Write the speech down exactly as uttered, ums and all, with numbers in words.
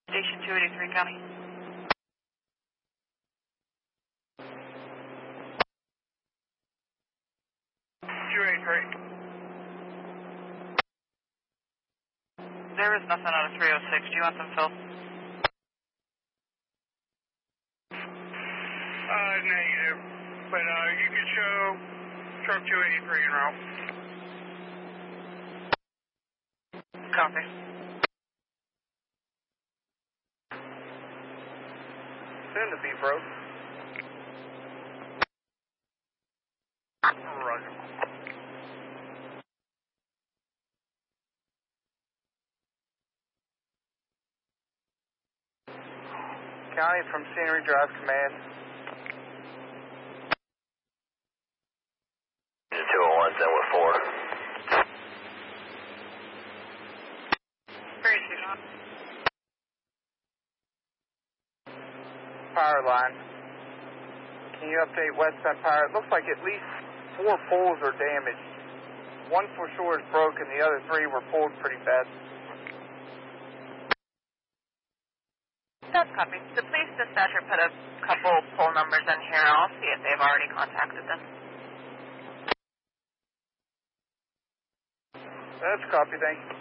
Station two eighty-three, County. two eighty-three. There is nothing out of three oh six. Do you want them filled? Uh, negative. But, uh, you can show truck two eighty-three en route. Copy. Soon to be broke. Roger. County from Scenery Drive Command. two oh one, then with four. three eighty-two. Power line. Can you update West Bend Power? It looks like at least four poles are damaged. One for sure is broken, the other three were pulled pretty bad. That's copy. The police dispatcher put a couple poll numbers in here. I'll see if they've already contacted them. That's copy, thank you.